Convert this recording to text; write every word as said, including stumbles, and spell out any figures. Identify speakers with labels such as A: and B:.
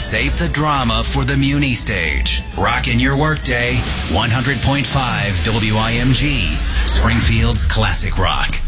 A: Save the drama for the Muni stage. Rockin' your workday. one hundred point five W I M G. Springfield's classic rock.